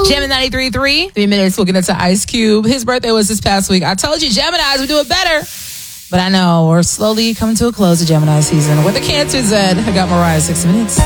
Gemini 93.3. 3 minutes, we'll get into Ice Cube. His birthday was this past week. I told you, Geminis, we do it better. But I know we're slowly coming to a close of Gemini season. Where the Cancers at? I got Mariah 6 minutes.